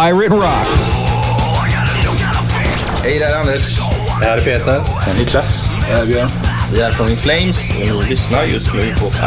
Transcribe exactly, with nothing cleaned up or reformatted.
Pirate Rock. Hej, det är Anders. Det här är Peter. Niklas. Vi är från In Flames och ni lyssnar just nu på